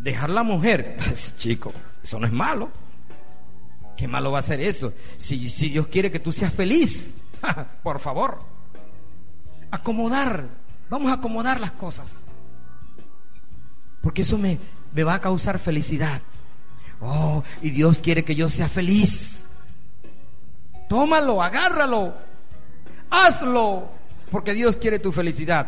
dejar la mujer. Chico, eso no es malo. ¿Qué malo va a ser eso? Si Dios quiere que tú seas feliz, por favor. Vamos a acomodar las cosas. Porque eso me va a causar felicidad. Oh, y Dios quiere que yo sea feliz. Tómalo, agárralo, hazlo, porque Dios quiere tu felicidad.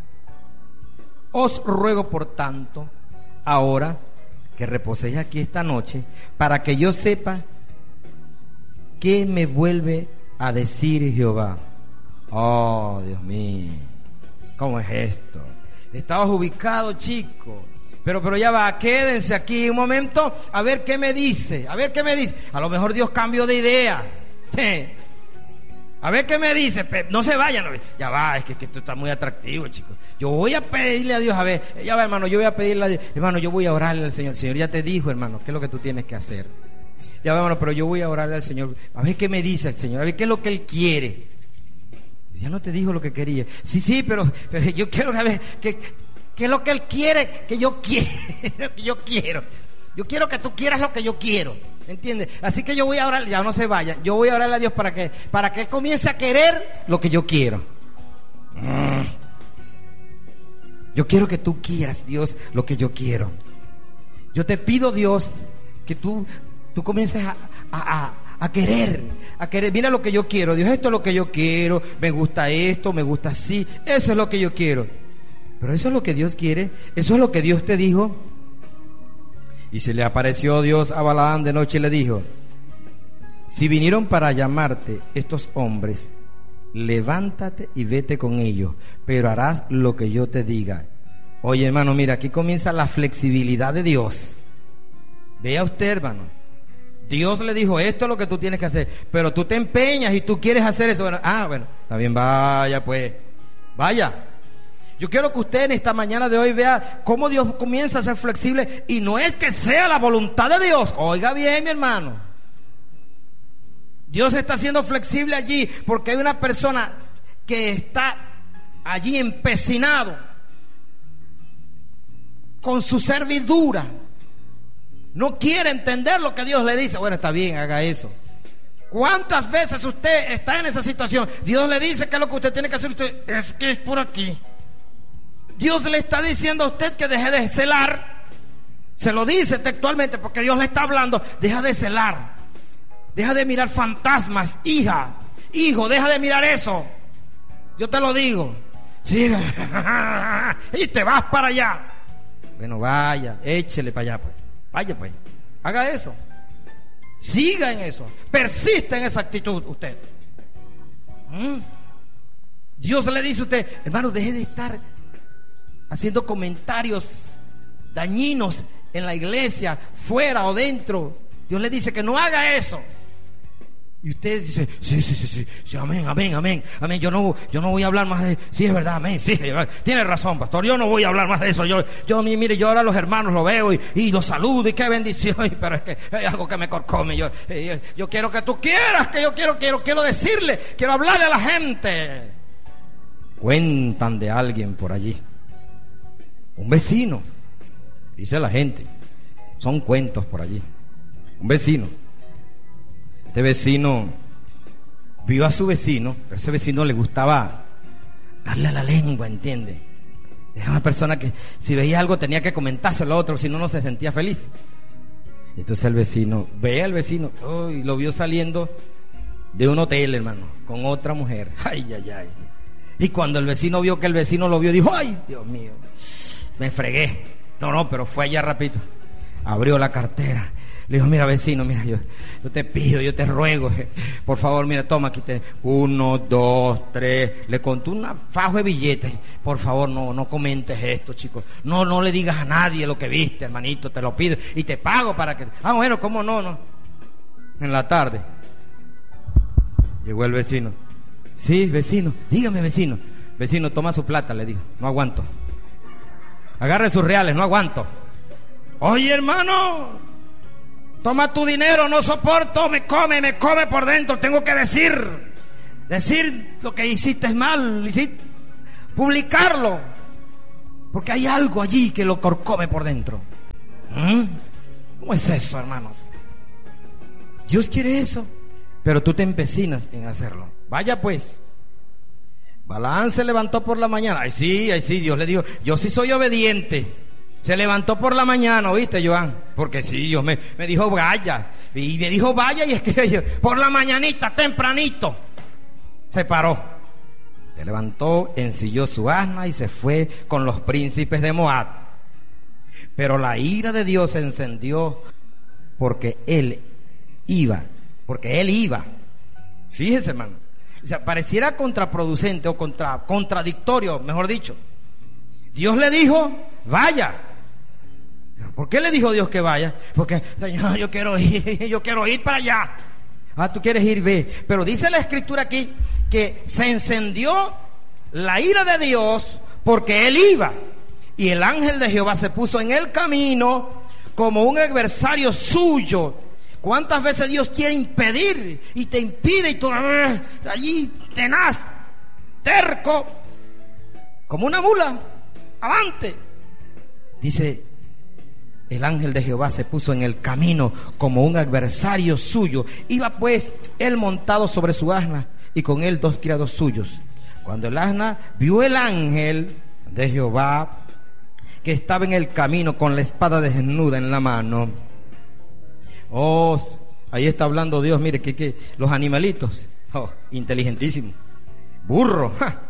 Os ruego, por tanto, ahora que reposéis aquí esta noche, para que yo sepa qué me vuelve a decir Jehová. Oh, Dios mío, ¿cómo es esto? Estabas ubicado, chico. Pero ya va, quédense aquí un momento a ver qué me dice. A lo mejor Dios cambió de idea. A ver qué me dice. No se vayan. Ya va, es que esto está muy atractivo, chicos. Yo voy a pedirle a Dios, a ver, ya va, hermano, yo voy a pedirle a Dios. Hermano, yo voy a orarle al Señor. El Señor ya te dijo, hermano, qué es lo que tú tienes que hacer. Ya va, hermano, pero yo voy a orarle al Señor. A ver qué me dice el Señor, a ver qué es lo que Él quiere. Ya no te dijo lo que quería. Sí, pero yo quiero saber ¿qué es lo que Él quiere que yo quiero? Yo quiero que tú quieras lo que yo quiero, ¿entiendes? Así que yo voy a orar, ya no se vayan. Yo voy a orarle a Dios para que Él comience a querer lo que yo quiero. Yo quiero que tú quieras, Dios, lo que yo quiero. Yo te pido, Dios, que tú comiences a querer. Mira lo que yo quiero, Dios, esto es lo que yo quiero. Me gusta esto, me gusta así. Eso es lo que yo quiero. Pero eso es lo que Dios quiere, eso es lo que Dios te dijo. Y se le apareció Dios a Balaam de noche y le dijo: si vinieron para llamarte estos hombres, levántate y vete con ellos, pero harás lo que yo te diga. Oye, hermano, mira, aquí comienza la flexibilidad de Dios. Vea usted, hermano, Dios le dijo: esto es lo que tú tienes que hacer, pero tú te empeñas y tú quieres hacer eso. Bueno, está bien, vaya pues, vaya. Yo quiero que usted en esta mañana de hoy vea cómo Dios comienza a ser flexible, y no es que sea la voluntad de Dios. Oiga bien, mi hermano, Dios está siendo flexible allí porque hay una persona que está allí empecinado con su servidura. No quiere entender lo que Dios le dice. Bueno, está bien, haga eso. ¿Cuántas veces usted está en esa situación? Dios le dice que es lo que usted tiene que hacer. Usted, es que es por aquí. Dios le está diciendo a usted que deje de celar. Se lo dice textualmente porque Dios le está hablando. Deja de celar. Deja de mirar fantasmas. Hijo, deja de mirar eso. Yo te lo digo. Sí, y te vas para allá. Bueno, vaya, échele para allá pues. Vaya pues, haga eso. Siga en eso. Persista en esa actitud usted. Dios le dice a usted: hermano, deje de estar haciendo comentarios dañinos en la iglesia, fuera o dentro. Dios le dice que no haga eso. Y usted dice: sí, amén. Yo no voy a hablar más de... Sí, es verdad, amén, sí, tiene razón, pastor, yo no voy a hablar más de eso. Mire, yo ahora a los hermanos los veo y los saludo, y qué bendición, pero es que hay algo que me corcome. Yo quiero que tú quieras, que yo quiero decirle, quiero hablarle a la gente. Cuentan de alguien por allí, un vecino, dice la gente, son cuentos por allí. Un vecino, este vecino vio a su vecino, pero a ese vecino le gustaba darle a la lengua, ¿entiende? Era una persona que si veía algo tenía que comentárselo a otro, si no, no se sentía feliz. Entonces el vecino, ve al vecino, y lo vio saliendo de un hotel, hermano, con otra mujer. Ay. Y cuando el vecino vio que el vecino lo vio, dijo: ay, Dios mío, me fregué. No, pero fue allá rapidito, abrió la cartera, le dijo: mira, vecino, mira, yo te pido, yo te ruego, por favor, mira, toma, aquí 1, 2, 3, le contó una fajo de billetes. Por favor, no comentes esto, chicos, no le digas a nadie lo que viste, hermanito, te lo pido, y te pago para que... bueno, ¿cómo no? En la tarde llegó el vecino. Sí, vecino, dígame, vecino. Vecino, toma su plata, le dijo, no aguanto. Agarre sus reales, no aguanto. Oye, hermano, toma tu dinero, no soporto, me come por dentro. Tengo que decir lo que hiciste mal, publicarlo, porque hay algo allí que lo corcome por dentro. ¿Cómo es eso, hermanos? Dios quiere eso, pero tú te empecinas en hacerlo. Vaya pues. Balaam se levantó por la mañana. Ay sí, Dios le dijo, yo sí soy obediente. Se levantó por la mañana, ¿oíste, Joan? Porque sí, Dios me dijo vaya. Y me dijo vaya, y es que por la mañanita, tempranito, se paró. Se levantó, ensilló su asna y se fue con los príncipes de Moab. Pero la ira de Dios se encendió porque él iba. Fíjese, hermano. O sea, pareciera contraproducente o contradictorio, mejor dicho. Dios le dijo, vaya. ¿Por qué le dijo Dios que vaya? Porque, Señor, yo quiero ir para allá. Tú quieres ir, ve. Pero dice la Escritura aquí que se encendió la ira de Dios porque él iba. Y el ángel de Jehová se puso en el camino como un adversario suyo. ¿Cuántas veces Dios quiere impedir y te impide y tú allí tenaz, terco, como una mula, avante? Dice, el ángel de Jehová se puso en el camino como un adversario suyo. Iba pues él montado sobre su asna y con él 2 criados suyos. Cuando el asna vio el ángel de Jehová que estaba en el camino con la espada desnuda en la mano. Ahí está hablando Dios, mire que los animalitos, inteligentísimo. Burro.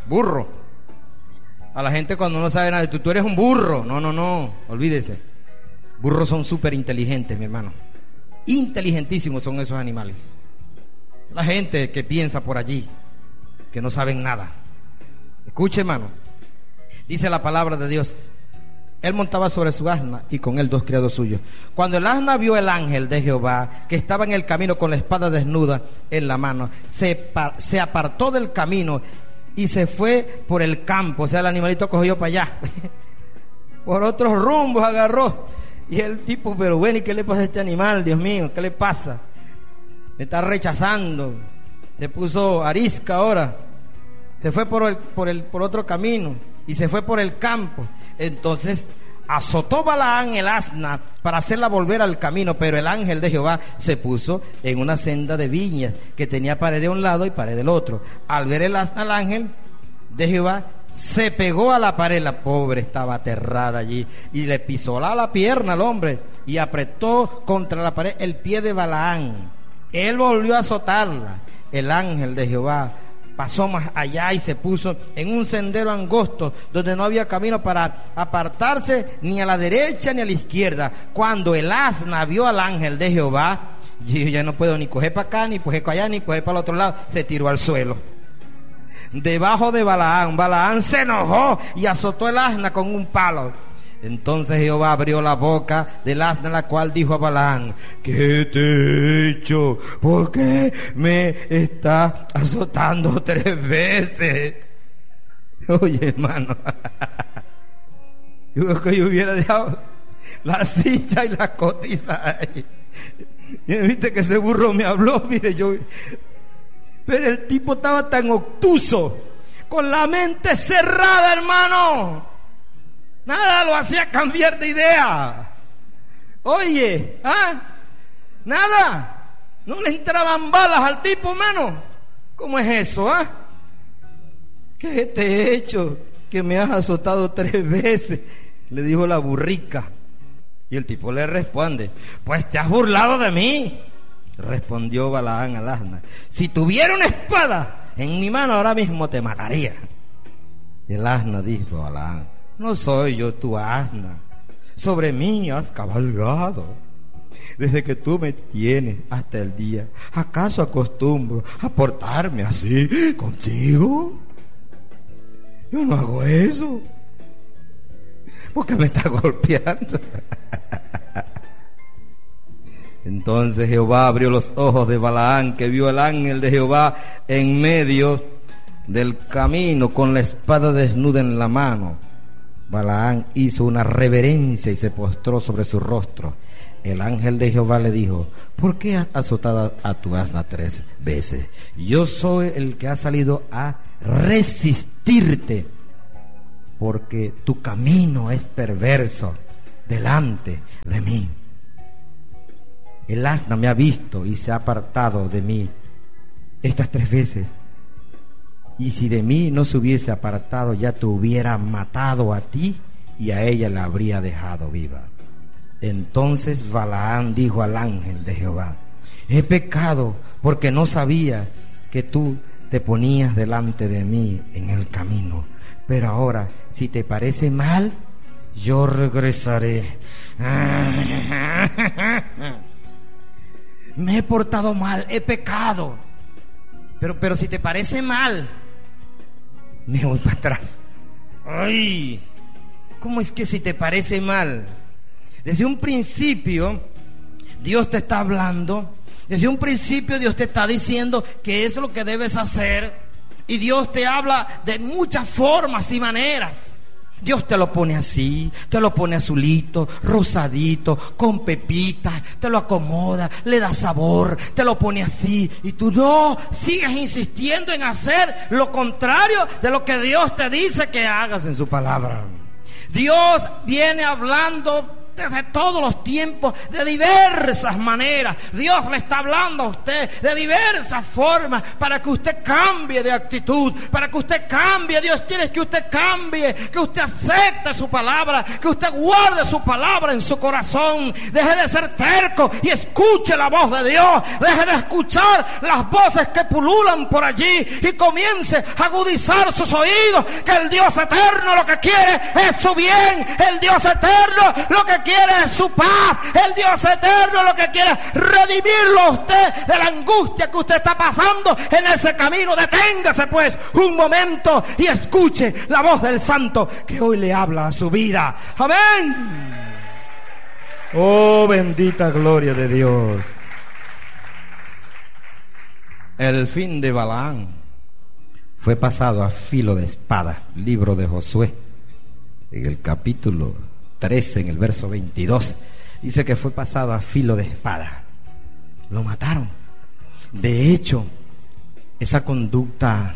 A la gente cuando no sabe nada, tú eres un burro. No, olvídese. Burros son súper inteligentes, mi hermano. Inteligentísimos son esos animales. La gente que piensa por allí, que no saben nada. Escuche, hermano. Dice la palabra de Dios. Él montaba sobre su asna y con él 2 criados suyos. Cuando el asna vio el ángel de Jehová que estaba en el camino con la espada desnuda en la mano, se apartó del camino y se fue por el campo. O sea, el animalito cogió para allá. Por otros rumbos agarró. Y el tipo, pero bueno, ¿y qué le pasa a este animal? Dios mío, ¿qué le pasa? Me está rechazando. Le puso arisca ahora. Se fue por otro camino y se fue por el campo. Entonces azotó Balaam el asna para hacerla volver al camino, pero el ángel de Jehová se puso en una senda de viñas que tenía pared de un lado y pared del otro. Al ver el asna, el ángel de Jehová se pegó a la pared. La pobre estaba aterrada allí y le pisó la pierna al hombre y apretó contra la pared el pie de Balaam. Él volvió a azotarla. El ángel de Jehová pasó más allá y se puso en un sendero angosto donde no había camino para apartarse ni a la derecha ni a la izquierda. Cuando el asna vio al ángel de Jehová, yo ya no puedo ni coger para acá, ni coger para allá, ni coger para el otro lado, se tiró al suelo debajo de Balaam. Balaam se enojó y azotó el asna con un palo. Entonces Jehová abrió la boca del asna, la cual dijo a Balaam: ¿qué te he hecho? ¿Por qué me estás azotando 3 veces? Oye, hermano, yo creo que yo hubiera dejado la silla y la cotiza ahí. Y viste que ese burro me habló, mire, pero el tipo estaba tan obtuso, con la mente cerrada, hermano. Nada lo hacía cambiar de idea. Oye, nada. No le entraban balas al tipo, hermano. ¿Cómo es eso, ¿Qué te he hecho que me has azotado 3 veces? Le dijo la burrica. Y el tipo le responde: pues te has burlado de mí. Respondió Balaam al asna: si tuviera una espada en mi mano ahora mismo te mataría. Y el asna dijo a Balaam: no soy yo tu asna, sobre mí has cabalgado desde que tú me tienes hasta el día. ¿Acaso acostumbro a portarme así contigo? Yo no hago eso. ¿Por qué me estás golpeando? Entonces Jehová abrió los ojos de Balaam, que vio al ángel de Jehová en medio del camino con la espada desnuda en la mano. Balaam hizo una reverencia y se postró sobre su rostro. El ángel de Jehová le dijo: ¿por qué has azotado a tu asna 3 veces? Yo soy el que ha salido a resistirte, porque tu camino es perverso delante de mí. El asna me ha visto y se ha apartado de mí estas 3 veces. Y si de mí no se hubiese apartado, ya te hubiera matado a ti y a ella la habría dejado viva. Entonces Balaam dijo al ángel de Jehová: he pecado porque no sabía que tú te ponías delante de mí en el camino. Pero ahora, si te parece mal, yo regresaré. Me he portado mal, he pecado. Pero si te parece mal, me voy para atrás. Ay, ¿cómo es que si te parece mal? Desde un principio Dios te está hablando. Desde un principio Dios te está diciendo que es lo que debes hacer. Y Dios te habla de muchas formas y maneras. Dios te lo pone así, te lo pone azulito, rosadito, con pepitas, te lo acomoda, le da sabor, te lo pone así. Y tú no sigues insistiendo en hacer lo contrario de lo que Dios te dice que hagas en su palabra. Dios viene hablando desde todos los tiempos, de diversas maneras. Dios le está hablando a usted de diversas formas para que usted cambie de actitud, para que usted cambie. Dios quiere que usted cambie, que usted acepte su palabra, que usted guarde su palabra en su corazón. Deje de ser terco y escuche la voz de Dios. Deje de escuchar las voces que pululan por allí y comience a agudizar sus oídos, que el Dios eterno lo que quiere es su bien. El Dios eterno lo que quiere es su paz. El Dios eterno lo que quiere es redimirlo a usted de la angustia que usted está pasando en ese camino. Deténgase pues un momento y escuche la voz del Santo que hoy le habla a su vida. Amén. Oh, bendita gloria de Dios. El fin de Balaam fue pasado a filo de espada. Libro de Josué, en el capítulo 13, en el verso 22, dice que fue pasado a filo de espada. Lo mataron. De hecho, esa conducta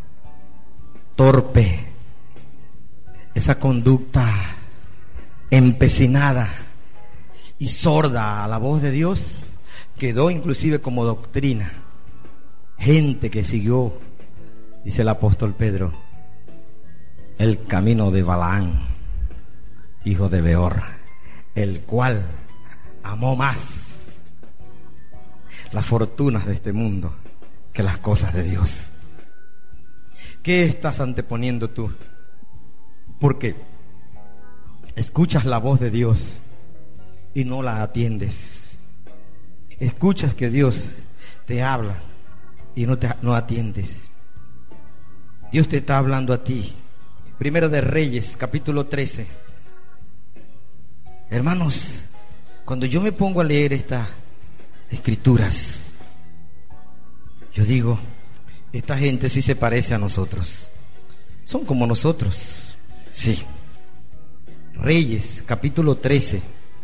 torpe, esa conducta empecinada y sorda a la voz de Dios, quedó inclusive como doctrina. Gente que siguió, dice el apóstol Pedro, el camino de Balaam, hijo de Beor, el cual amó más las fortunas de este mundo que las cosas de Dios. ¿Qué estás anteponiendo tú? Porque escuchas la voz de Dios y no la atiendes. Escuchas que Dios te habla y no atiendes. Dios te está hablando a ti. Primero de Reyes, capítulo 13. Hermanos, cuando yo me pongo a leer estas escrituras, yo digo, esta gente sí se parece a nosotros. Son como nosotros. Sí. Reyes, capítulo 13.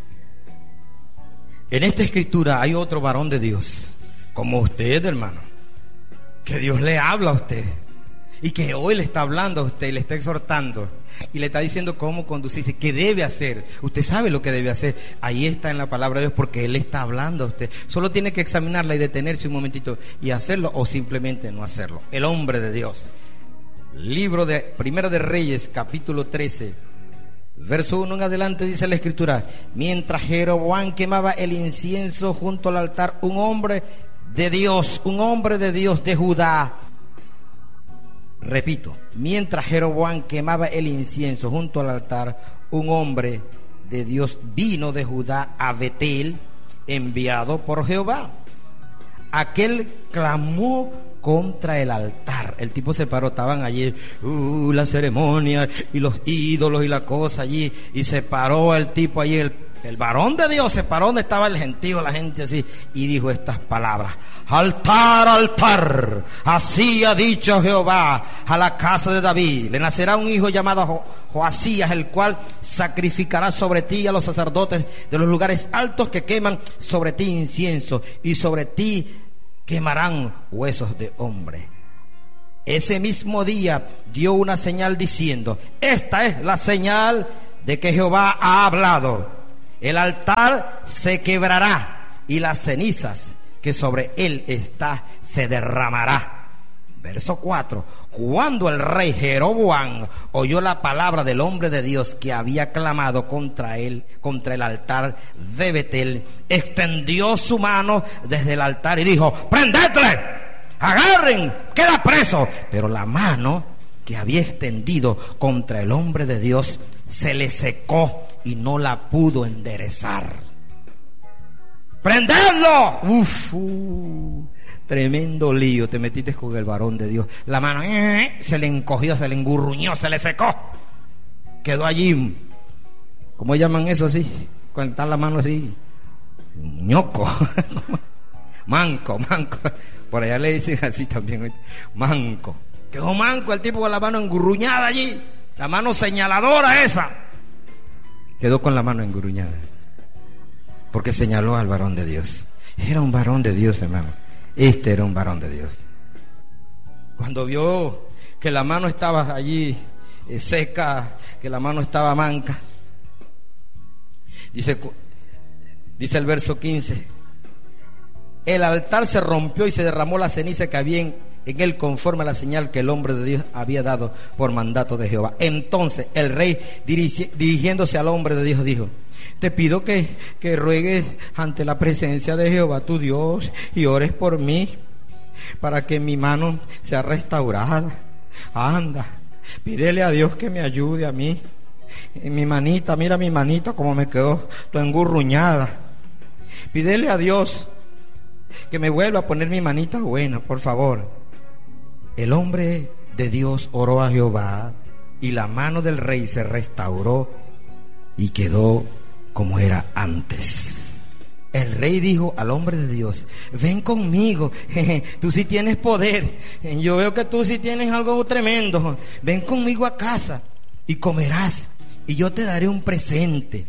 En esta escritura hay otro varón de Dios, como usted, hermano, que Dios le habla a usted. Y que hoy le está hablando a usted, le está exhortando y le está diciendo cómo conducirse, qué debe hacer. Usted sabe lo que debe hacer. Ahí está en la palabra de Dios, porque Él le está hablando a usted. Solo tiene que examinarla y detenerse un momentito y hacerlo, o simplemente no hacerlo. El hombre de Dios. Libro de Primero de Reyes, capítulo 13, verso 1 en adelante, dice la escritura: mientras Jeroboam quemaba el incienso junto al altar, un hombre de Dios de Judá. Repito, mientras Jeroboam quemaba el incienso junto al altar, un hombre de Dios vino de Judá a Betel, enviado por Jehová. Aquel clamó contra el altar. El tipo se paró, estaban allí la ceremonia y los ídolos y la cosa allí, y se paró el tipo allí, el varón de Dios se paró donde estaba el gentío, la gente así, y dijo estas palabras: altar, altar, así ha dicho Jehová a la casa de David, le nacerá un hijo llamado Joasías, el cual sacrificará sobre ti a los sacerdotes de los lugares altos que queman sobre ti incienso, y sobre ti quemarán huesos de hombre. Ese mismo día dio una señal diciendo: esta es la señal de que Jehová ha hablado. El altar se quebrará y las cenizas que sobre él está se derramará. Verso 4. Cuando el rey Jeroboam oyó la palabra del hombre de Dios que había clamado contra él, contra el altar de Betel, extendió su mano desde el altar y dijo: ¡prendedle! ¡Agarren! ¡Queda preso! Pero la mano que había extendido contra el hombre de Dios se le secó y no la pudo enderezar. ¡Prendedlo! Tremendo lío, te metiste con el varón de Dios. La mano se le encogió, se le engurruñó, se le secó. Quedó allí. ¿Cómo llaman eso así? Cuando está la mano así. ñoco. Manco. Por allá le dicen así también. Manco. Quedó manco el tipo con la mano engurruñada allí. La mano señaladora esa. Quedó con la mano engurruñada. Porque señaló al varón de Dios. Era un varón de Dios, hermano. Este era un varón de Dios. Cuando vio que la mano estaba allí seca, que la mano estaba manca, dice el verso 15: el altar se rompió y se derramó la ceniza que había en él conforme a la señal que el hombre de Dios había dado por mandato de Jehová. Entonces el rey, dirigiéndose al hombre de Dios, dijo: te pido que ruegues ante la presencia de Jehová tu Dios y ores por mí para que mi mano sea restaurada. Anda, pídele a Dios que me ayude a mí. Mi manita, mira mi manita como me quedó toda engurruñada. Pídele a Dios que me vuelva a poner mi manita buena, por favor. El hombre de Dios oró a Jehová y la mano del rey se restauró y quedó como era antes. El rey dijo al hombre de Dios: ven conmigo, tú sí tienes poder, yo veo que tú sí tienes algo tremendo. Ven conmigo a casa y comerás y yo te daré un presente.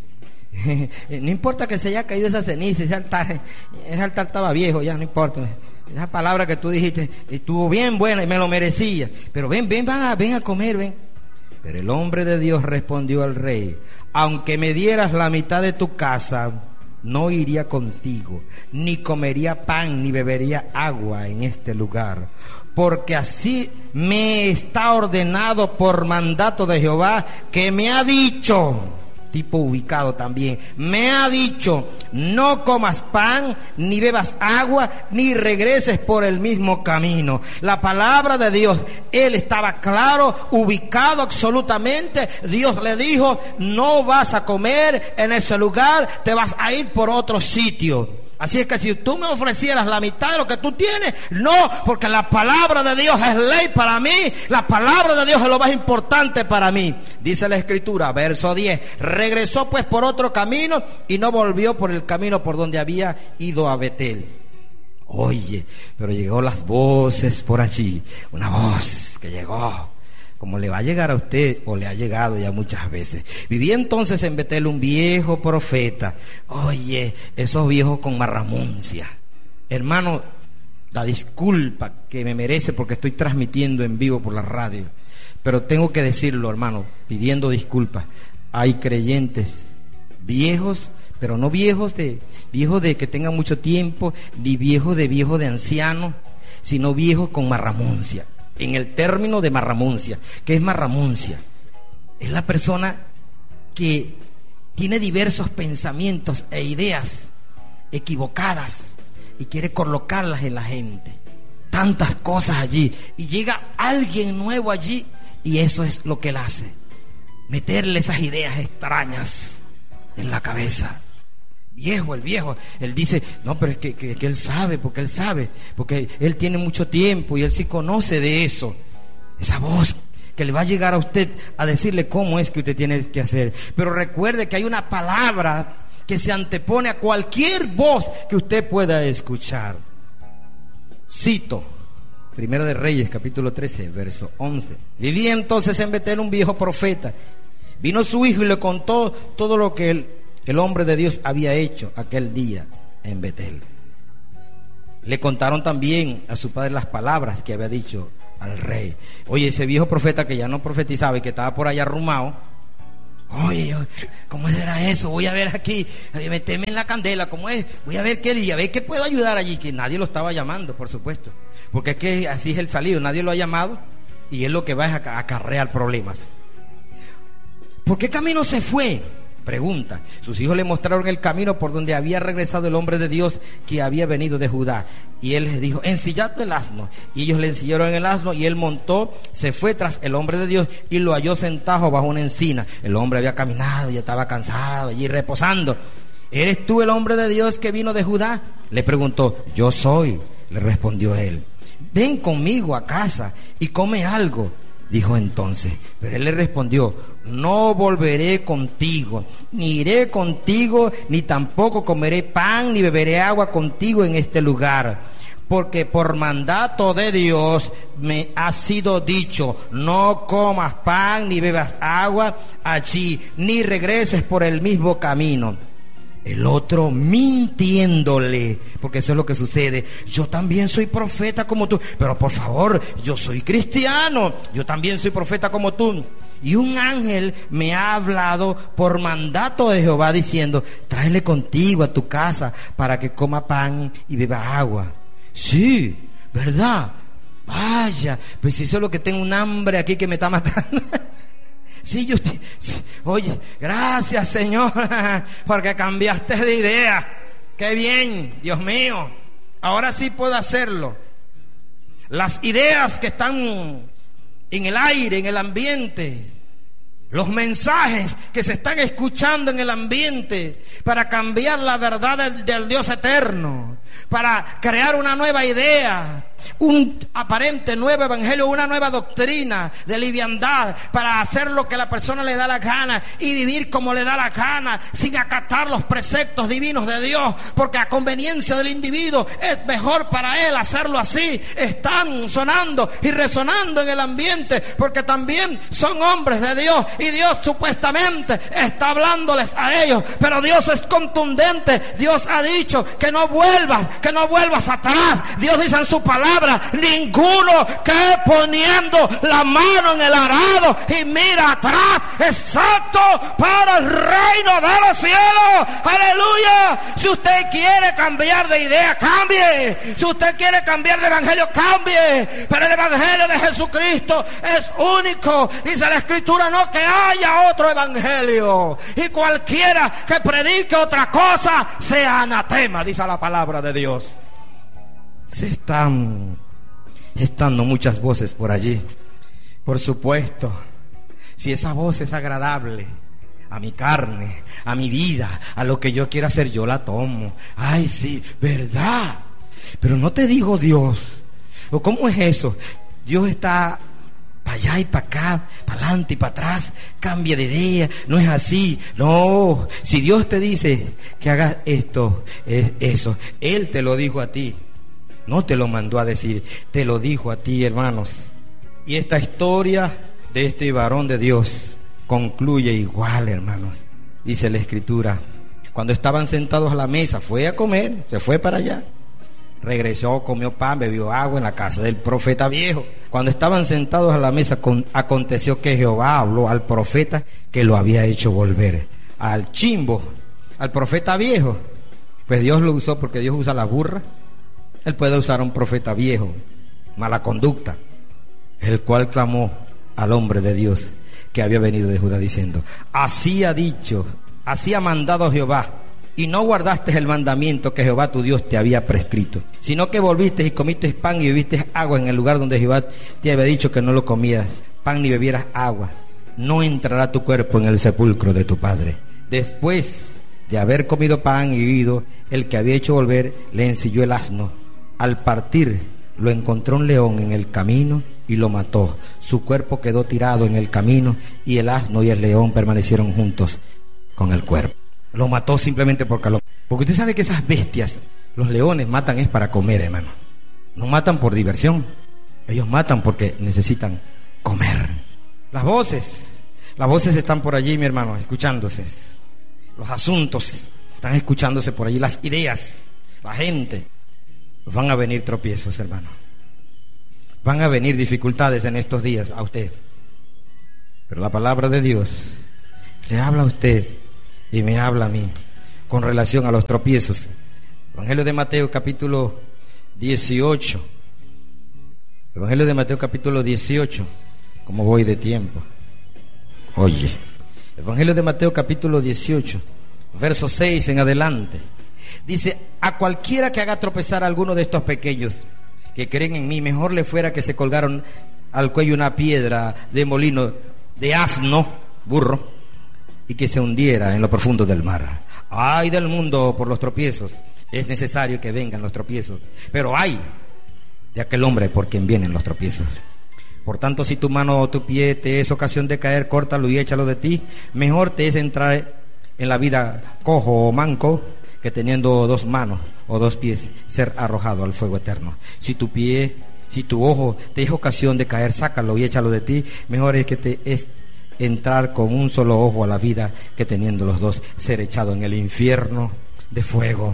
No importa que se haya caído esa ceniza, ese altar estaba viejo ya, no importa. Esa palabra que tú dijiste estuvo bien buena y me lo merecía, pero ven a comer, ven. Pero el hombre de Dios respondió al rey: aunque me dieras la mitad de tu casa, no iría contigo, ni comería pan, ni bebería agua en este lugar, porque así me está ordenado por mandato de Jehová, que me ha dicho, tipo ubicado también, me ha dicho: no comas pan, ni bebas agua, ni regreses por el mismo camino. La palabra de Dios, él estaba claro, ubicado absolutamente. Dios le dijo: no vas a comer en ese lugar, te vas a ir por otro sitio. Así es que si tú me ofrecieras la mitad de lo que tú tienes, no, porque la palabra de Dios es ley para mí, la palabra de Dios es lo más importante para mí. Dice la Escritura, verso 10, regresó pues por otro camino y no volvió por el camino por donde había ido a Betel. Oye, pero llegó las voces por allí, una voz que llegó, como le va a llegar a usted, o le ha llegado ya muchas veces. Vivía entonces en Betel un viejo profeta. Oye, esos viejos con marramuncia. Hermano, la disculpa que me merece porque estoy transmitiendo en vivo por la radio, pero tengo que decirlo, hermano, pidiendo disculpas. Hay creyentes viejos, pero no viejos de que tengan mucho tiempo, ni viejos de ancianos, sino viejos con marramuncia. En el término de marramuncia. ¿Qué es marramuncia? Es la persona que tiene diversos pensamientos e ideas equivocadas y quiere colocarlas en la gente. Tantas cosas allí. Y llega alguien nuevo allí y eso es lo que él hace. Meterle esas ideas extrañas en la cabeza. El viejo, él dice: no, pero es que él sabe, porque él tiene mucho tiempo y él sí conoce de eso. Esa voz que le va a llegar a usted a decirle cómo es que usted tiene que hacer. Pero recuerde que hay una palabra que se antepone a cualquier voz que usted pueda escuchar. Cito, Primera de Reyes, capítulo 13, verso 11. Vivía entonces en Betel un viejo profeta. Vino su hijo y le contó todo lo que el hombre de Dios había hecho aquel día en Betel. Le contaron también a su padre las palabras que había dicho al rey. Oye, ese viejo profeta que ya no profetizaba y que estaba por allá arrumado, Oye, ¿cómo será eso? Voy a ver aquí, meteme en la candela, ¿cómo es? Voy a ver qué día, a ver qué puedo ayudar allí. Que nadie lo estaba llamando, por supuesto, porque es que así es el salido, nadie lo ha llamado y él lo que va es a acarrear problemas. ¿Por qué camino se fue? Pregunta. Sus hijos le mostraron el camino por donde había regresado el hombre de Dios que había venido de Judá. Y él les dijo, ensilladle el asno. Y ellos le ensillaron el asno y él montó, se fue tras el hombre de Dios y lo halló sentado bajo una encina. El hombre había caminado y estaba cansado allí reposando. ¿Eres tú el hombre de Dios que vino de Judá? Le preguntó. Yo soy, le respondió él. Ven conmigo a casa y come algo. Dijo entonces, pero él le respondió, no volveré contigo, ni iré contigo, ni tampoco comeré pan, ni beberé agua contigo en este lugar, porque por mandato de Dios me ha sido dicho, no comas pan, ni bebas agua allí, ni regreses por el mismo camino. El otro mintiéndole, porque eso es lo que sucede. Yo también soy profeta como tú, pero por favor, yo soy cristiano, yo también soy profeta como tú. Y un ángel me ha hablado por mandato de Jehová diciendo, tráele contigo a tu casa para que coma pan y beba agua. Sí, ¿verdad? Vaya, pues si eso es lo que tengo, un hambre aquí que me está matando. Sí, oye, gracias Señor, porque cambiaste de idea. Qué bien, Dios mío. Ahora sí puedo hacerlo. Las ideas que están en el aire, en el ambiente, los mensajes que se están escuchando en el ambiente para cambiar la verdad del Dios eterno, para crear una nueva idea, un aparente nuevo evangelio, una nueva doctrina de liviandad, para hacer lo que la persona le da la gana y vivir como le da la gana, sin acatar los preceptos divinos de Dios, porque a conveniencia del individuo es mejor para él hacerlo así. Están sonando y resonando en el ambiente, porque también son hombres de Dios y Dios supuestamente está hablándoles a ellos, pero Dios es contundente. Dios ha dicho que no vuelvas atrás. Dios dice en su palabra, ninguno que poniendo la mano en el arado y mira atrás, exacto para el reino de los cielos. Aleluya. Si usted quiere cambiar de idea, cambie. Si usted quiere cambiar de evangelio, cambie. Pero el evangelio de Jesucristo es único. Dice la escritura, no que haya otro evangelio, y cualquiera que predique otra cosa sea anatema, dice la palabra de Dios. Se están gestando muchas voces por allí. Por supuesto, si esa voz es agradable a mi carne, a mi vida, a lo que yo quiera hacer, yo la tomo. Ay, sí, verdad. Pero no te digo Dios. ¿O cómo es eso? Dios está para allá y para acá, para adelante y para atrás, cambia de idea. No es así. No, si Dios te dice que hagas esto, es eso. Él te lo dijo a ti. No te lo mandó a decir, te lo dijo a ti, hermanos. Y esta historia de este varón de Dios concluye igual, hermanos. Dice la escritura, cuando estaban sentados a la mesa, fue a comer, se fue para allá. Regresó, comió pan, bebió agua en la casa del profeta viejo. Cuando estaban sentados a la mesa, aconteció que Jehová habló al profeta que lo había hecho volver. Al chimbo, al profeta viejo. Pues Dios lo usó, porque Dios usa la burra. Él puede usar a un profeta viejo, mala conducta, el cual clamó al hombre de Dios que había venido de Judá diciendo, así ha dicho, así ha mandado Jehová, y no guardaste el mandamiento que Jehová tu Dios te había prescrito, sino que volviste y comiste pan y bebiste agua en el lugar donde Jehová te había dicho que no lo comieras, pan ni bebieras agua. No entrará tu cuerpo en el sepulcro de tu padre. Después de haber comido pan y bebido, el que había hecho volver le ensilló el asno. Al partir lo encontró un león en el camino y lo mató. Su cuerpo quedó tirado en el camino y el asno y el león permanecieron juntos con el cuerpo. Lo mató simplemente porque usted sabe que esas bestias, los leones matan es para comer, hermano. No matan por diversión. Ellos matan porque necesitan comer. Las voces están por allí, mi hermano, escuchándose. Los asuntos están escuchándose por allí, las ideas, la gente. Van a venir tropiezos, hermano. Van a venir dificultades en estos días a usted. Pero la palabra de Dios le habla a usted y me habla a mí con relación a los tropiezos. Evangelio de Mateo capítulo 18. Evangelio de Mateo capítulo 18. ¿Cómo voy de tiempo? Oye, Evangelio de Mateo capítulo 18, verso 6 en adelante. Dice: a cualquiera que haga tropezar a alguno de estos pequeños que creen en mí, mejor le fuera que se colgaron al cuello una piedra de molino de asno, burro, y que se hundiera en lo profundo del mar. Ay del mundo por los tropiezos. Es necesario que vengan los tropiezos, pero ay de aquel hombre por quien vienen los tropiezos. Por tanto, si tu mano o tu pie te es ocasión de caer, córtalo y échalo de ti. Mejor te es entrar en la vida cojo o manco que teniendo 2 manos o 2 pies ser arrojado al fuego eterno. Si tu ojo te es ocasión de caer, sácalo y échalo de ti. Mejor es que te es entrar con un solo ojo a la vida que teniendo los 2 ser echado en el infierno de fuego.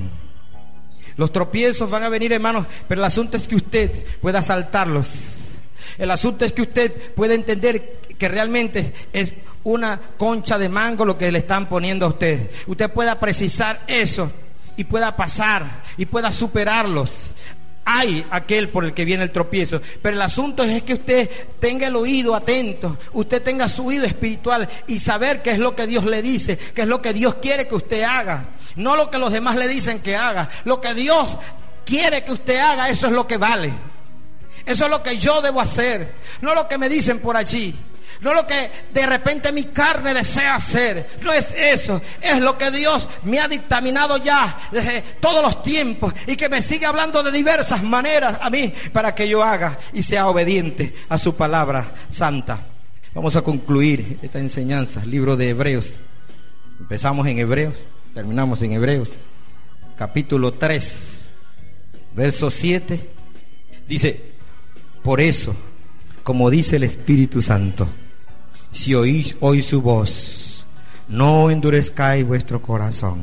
Los tropiezos van a venir, hermanos, pero el asunto es que usted pueda saltarlos. El asunto es que usted pueda entender que realmente es una concha de mango lo que le están poniendo a usted. Usted pueda precisar eso y pueda pasar y pueda superarlos. Hay aquel por el que viene el tropiezo, pero el asunto es que usted tenga el oído atento, usted tenga su oído espiritual y saber qué es lo que Dios le dice, qué es lo que Dios quiere que usted haga, no lo que los demás le dicen que haga. Lo que Dios quiere que usted haga, eso es lo que vale. Eso es lo que yo debo hacer, no lo que me dicen por allí, no lo que de repente mi carne desea hacer. No es eso, es lo que Dios me ha dictaminado ya desde todos los tiempos y que me sigue hablando de diversas maneras a mí para que yo haga y sea obediente a su palabra santa. Vamos a concluir esta enseñanza, libro de Hebreos. Empezamos en Hebreos, terminamos en Hebreos capítulo 3, verso 7. Dice: por eso, como dice el Espíritu Santo, si oís hoy su voz, no endurezcáis vuestro corazón.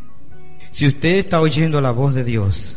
Si usted está oyendo la voz de Dios,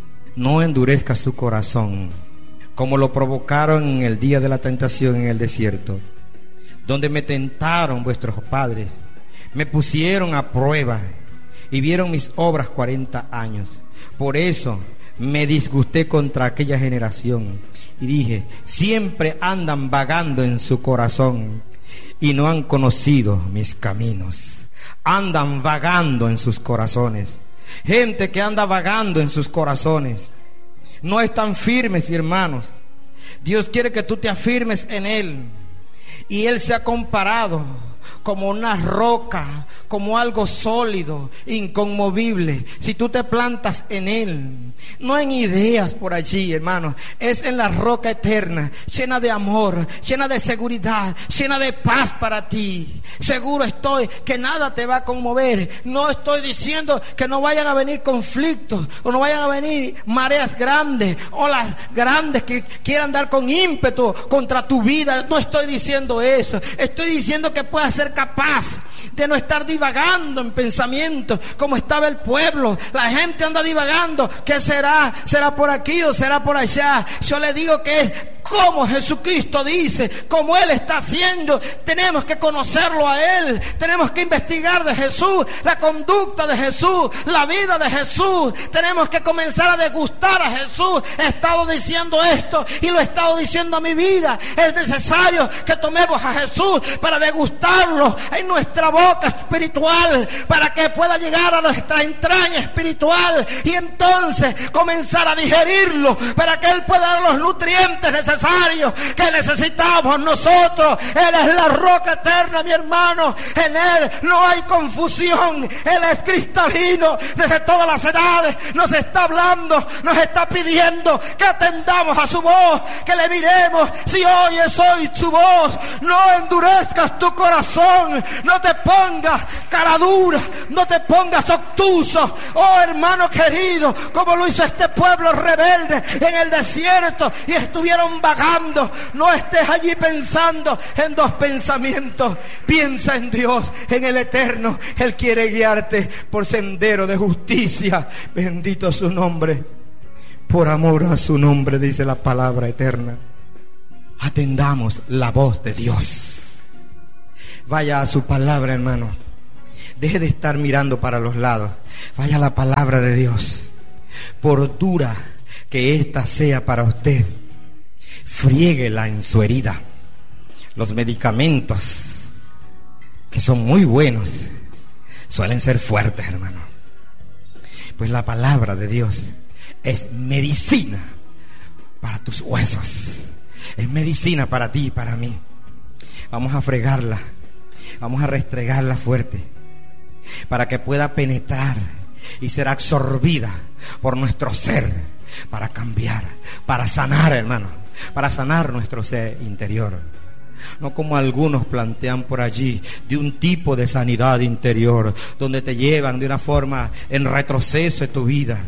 no endurezca su corazón, como lo provocaron en el día de la tentación en el desierto, donde me tentaron vuestros padres, me pusieron a prueba y vieron mis obras 40 años. Por eso me disgusté contra aquella generación y dije: siempre andan vagando en su corazón y no han conocido mis caminos. Andan vagando en sus corazones. Gente que anda vagando en sus corazones no están firmes, hermanos. Dios quiere que tú te afirmes en Él, y Él se ha comparado como una roca, como algo sólido, inconmovible. Si tú te plantas en Él, no en ideas por allí, hermanos, es en la roca eterna, llena de amor, llena de seguridad, llena de paz para ti. Seguro estoy que nada te va a conmover. No estoy diciendo que no vayan a venir conflictos o no vayan a venir mareas grandes, olas grandes que quieran dar con ímpetu contra tu vida. No estoy diciendo eso. Estoy diciendo que puedas ser capaz de no estar divagando en pensamientos como estaba el pueblo. La gente anda divagando. ¿Qué será? ¿Será por aquí o será por allá? Yo le digo que es como Jesucristo dice, como Él está haciendo. Tenemos que conocerlo a Él, tenemos que investigar de Jesús, la conducta de Jesús, la vida de Jesús. Tenemos que comenzar a degustar a Jesús. He estado diciendo esto y lo he estado diciendo a mi vida. Es necesario que tomemos a Jesús para degustarlo en nuestra boca espiritual, para que pueda llegar a nuestra entraña espiritual y entonces comenzar a digerirlo, para que Él pueda dar los nutrientes necesarios que necesitamos nosotros. Él es la roca eterna, mi hermano. En Él no hay confusión. Él es cristalino. Desde todas las edades nos está hablando, nos está pidiendo que atendamos a su voz, que le miremos. Si oyes hoy su voz, no endurezcas tu corazón, no te pongas cara dura, no te pongas obtuso. Oh hermano querido, como lo hizo este pueblo rebelde en el desierto y estuvieron vagando. No estés allí pensando en 2 pensamientos. Piensa en Dios, en el eterno. Él quiere guiarte por sendero de justicia. Bendito su nombre. Por amor a su nombre, dice la palabra eterna. Atendamos la voz de Dios. Vaya a su palabra, hermano. Deje de estar mirando para los lados. Vaya a la palabra de Dios. Por dura que ésta sea para usted, friéguela en su herida. Los medicamentos, que son muy buenos, suelen ser fuertes, hermano. Pues la palabra de Dios es medicina para tus huesos. Es medicina para ti y para mí. Vamos a fregarla, vamos a restregarla fuerte, para que pueda penetrar y ser absorbida por nuestro ser, para cambiar, para sanar, hermano, para sanar nuestro ser interior. No como algunos plantean por allí, de un tipo de sanidad interior, donde te llevan de una forma en retroceso de tu vida.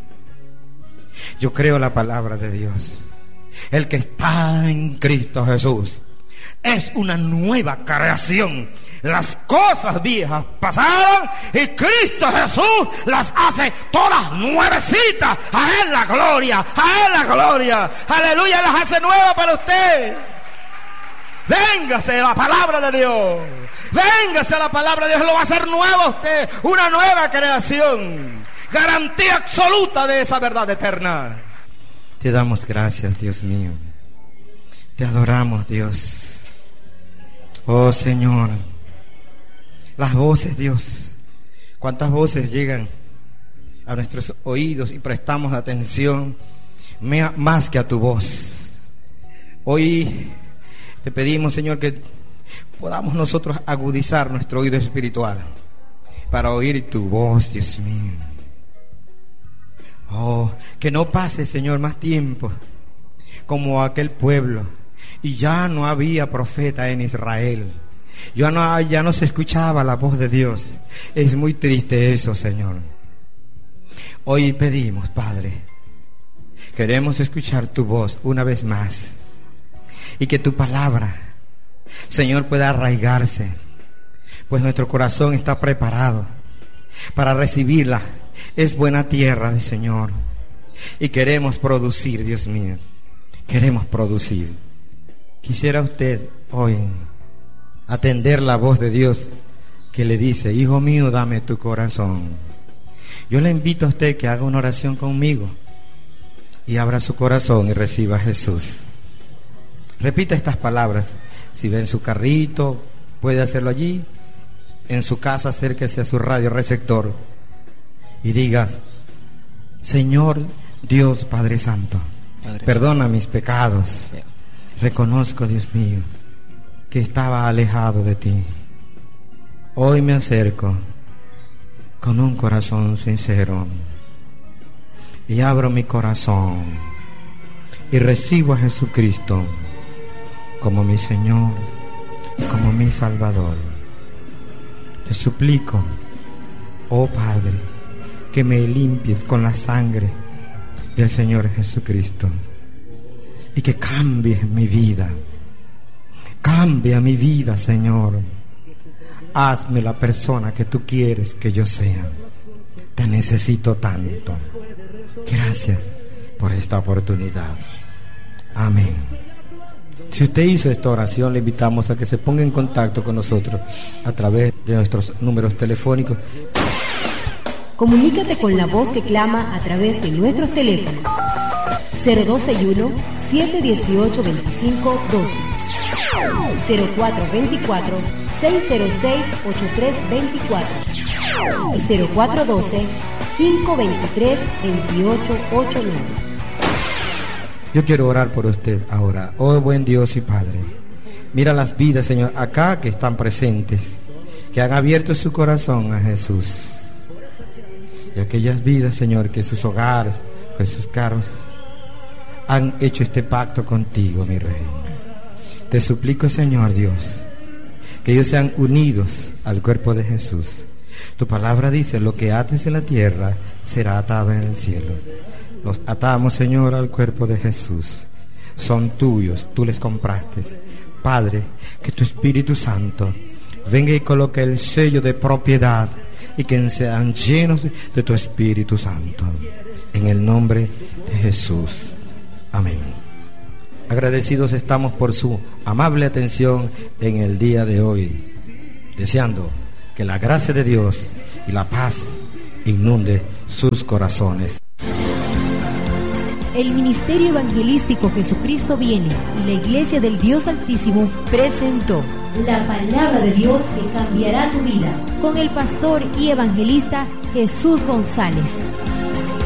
Yo creo la palabra de Dios. El que está en Cristo Jesús es una nueva creación. Las cosas viejas pasaron y Cristo Jesús las hace todas nuevecitas. A Él la gloria, a Él la gloria. Aleluya, las hace nuevas para usted. Véngase la palabra de Dios. Véngase la palabra de Dios. Lo va a hacer nuevo a usted. Una nueva creación. Garantía absoluta de esa verdad eterna. Te damos gracias, Dios mío. Te adoramos, Dios. Oh Señor. Las voces, Dios. ¿Cuántas voces llegan a nuestros oídos y prestamos atención más que a tu voz? Hoy te pedimos, Señor, que podamos nosotros agudizar nuestro oído espiritual para oír tu voz, Dios mío. Oh, que no pase, Señor, más tiempo como aquel pueblo y ya no había profeta en Israel. Ya no se escuchaba la voz de Dios. Es muy triste eso, Señor. Hoy pedimos, Padre, queremos escuchar tu voz una vez más. Y que tu palabra, Señor, pueda arraigarse, pues nuestro corazón está preparado para recibirla. Es buena tierra del Señor. Y queremos producir, Dios mío. Queremos producir. Quisiera usted hoy atender la voz de Dios que le dice: hijo mío, dame tu corazón. Yo le invito a usted que haga una oración conmigo y abra su corazón y reciba a Jesús. Repita estas palabras. Si ve en su carrito, puede hacerlo allí. En su casa, acérquese a su radio receptor y diga: Señor Dios Padre Santo, perdona mis pecados. Reconozco, Dios mío, que estaba alejado de ti. Hoy me acerco con un corazón sincero y abro mi corazón y recibo a Jesucristo como mi Señor, como mi Salvador. Te suplico, oh Padre, que me limpies con la sangre del Señor Jesucristo y que cambies mi vida. Cambia mi vida, Señor. Hazme la persona que tú quieres que yo sea. Te necesito tanto. Gracias por esta oportunidad. Amén. Si usted hizo esta oración, le invitamos a que se ponga en contacto con nosotros a través de nuestros números telefónicos. Comunícate con la voz que clama a través de nuestros teléfonos 0261-718-2512, 0424-606-8324 y 0412-523-2889. Yo quiero orar por usted ahora. Oh buen Dios y Padre, mira las vidas, Señor, acá que están presentes, que han abierto su corazón a Jesús. Y aquellas vidas, Señor, que sus hogares, que sus caros han hecho este pacto contigo, mi Rey. Te suplico, Señor Dios, que ellos sean unidos al cuerpo de Jesús. Tu palabra dice: lo que ates en la tierra será atado en el cielo. Los atamos, Señor, al cuerpo de Jesús. Son tuyos, tú les compraste. Padre, que tu Espíritu Santo venga y coloque el sello de propiedad y que sean llenos de tu Espíritu Santo. En el nombre de Jesús. Amén. Agradecidos estamos por su amable atención en el día de hoy. deseando que la gracia de Dios y la paz inunde sus corazones. El Ministerio Evangelístico Jesucristo Viene y la Iglesia del Dios Altísimo presentó la palabra de Dios que cambiará tu vida con el pastor y evangelista Jesús González.